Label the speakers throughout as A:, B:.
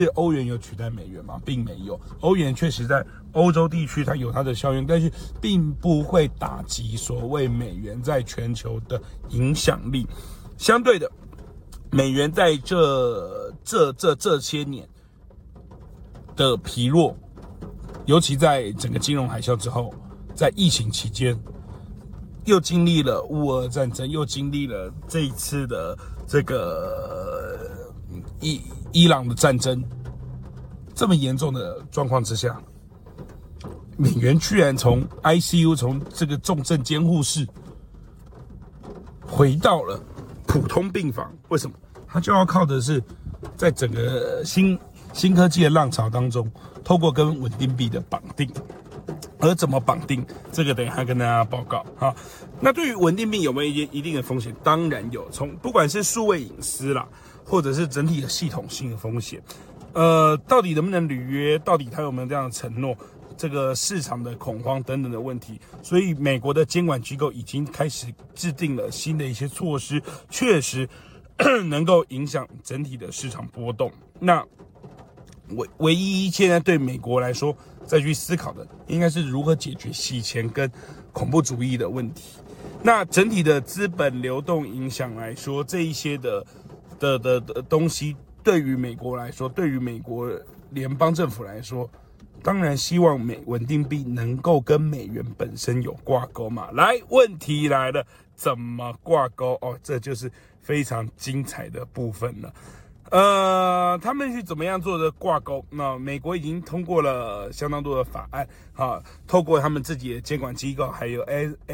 A: 欧元有取代美元吗？并没有，欧元确实在欧洲地区它有它的效用，但是并不会打击所谓美元在全球的影响力。相对的，美元在这些年的疲弱，尤其在整个金融海啸之后，在疫情期间，又经历了乌俄战争，又经历了这一次的这个伊朗的战争，这么严重的状况之下，美元居然从 ICU 从这个重症监护室回到了普通病房。为什么？它就要靠的是在整个新科技的浪潮当中，透过跟稳定币的绑定。而怎么绑定，这个等一下跟大家报告哈。那对于稳定币有没有一定的风险？当然有，从不管是数位隐私啦，或者是整体的系统性的风险，到底能不能履约，到底它有没有这样的承诺，这个市场的恐慌等等的问题，所以美国的监管机构已经开始制定了新的一些措施，确实能够影响整体的市场波动。那唯一现在对美国来说再去思考的，应该是如何解决洗钱跟恐怖主义的问题。那整体的资本流动影响来说，这一些的东西，对于美国来说，对于美国联邦政府来说，当然希望稳定币能够跟美元本身有挂钩嘛。来，问题来了，怎么挂钩？哦，这就是非常精彩的部分了。他们是怎么样做的挂钩？那美国已经通过了相当多的法案，透过他们自己的监管机构，还有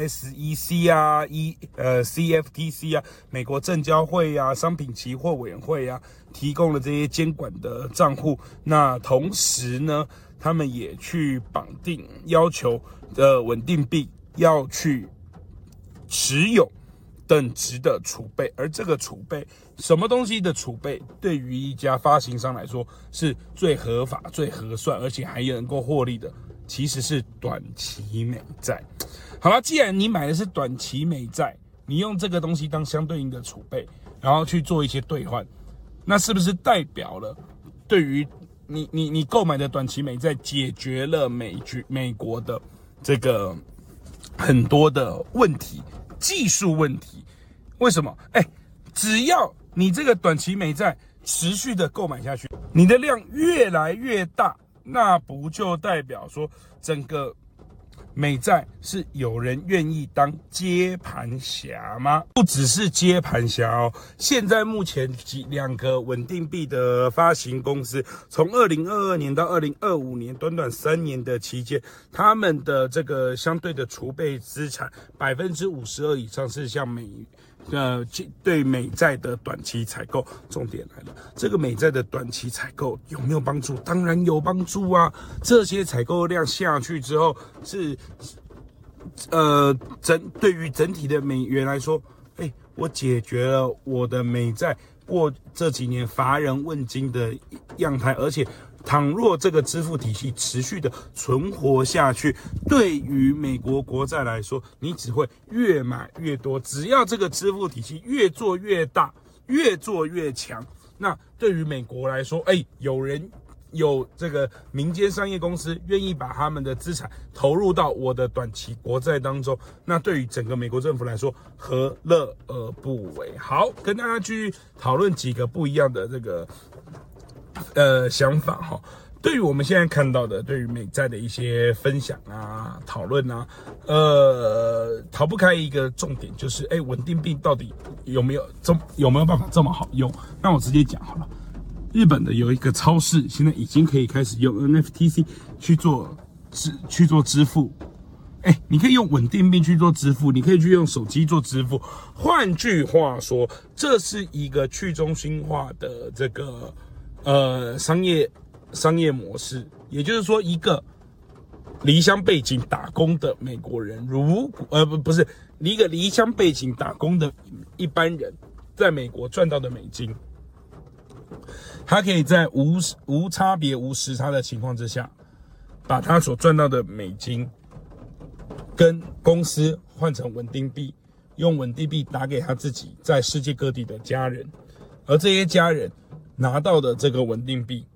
A: SEC 啊、CFTC 啊、美国证交会啊、商品期货委员会啊，提供了这些监管的账户。那同时呢，他们也去绑定，要求稳定币要去持有等值的储备，而这个储备，什么东西的储备，对于一家发行商来说是最合法、最合算，而且还能够获利的，其实是短期美债。好了，既然你买的是短期美债，你用这个东西当相对应的储备，然后去做一些兑换，那是不是代表了对于你购买的短期美债解决了美国的这个很多的问题？技术问题，为什么？只要你这个短期美债持续的购买下去，你的量越来越大，那不就代表说整个美债是有人愿意当接盘侠吗？不只是接盘侠哦，现在目前两个稳定币的发行公司，从2022年到2025年短短3年的期间，他们的这个相对的储备资产52%以上是向对美债的短期采购。重点来了，这个美债的短期采购有没有帮助？当然有帮助啊！这些采购量下去之后，是对于整体的美元来说，我解决了我的美债过这几年乏人问津的样态，而且倘若这个支付体系持续的存活下去，对于美国国债来说，你只会越买越多。只要这个支付体系越做越大，越做越强，那对于美国来说，有这个民间商业公司愿意把他们的资产投入到我的短期国债当中，那对于整个美国政府来说，何乐而不为？好，跟大家继续讨论几个不一样的这个想法哈。对于我们现在看到的，对于美债的一些分享啊、讨论啊，逃不开一个重点，就是稳定币到底有没有办法这么好用？那我直接讲好了。日本的有一个超市，现在已经可以开始用 NFTC 去做支付。你可以用稳定币去做支付，你可以去用手机做支付。换句话说，这是一个去中心化的这个商业模式。也就是说，一个离乡背景打工的美国人，一个离乡背景打工的一般人，在美国赚到的美金，他可以在无差别、无时差的情况之下，把他所赚到的美金跟公司换成稳定币，用稳定币打给他自己在世界各地的家人，而这些家人拿到的这个稳定币